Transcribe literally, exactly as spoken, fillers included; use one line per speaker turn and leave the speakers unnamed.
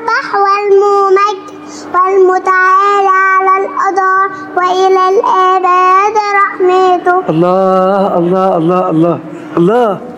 المسبح والممجد والمتعالي على الأدار وإلى الآباد رحمته.
الله الله الله الله الله.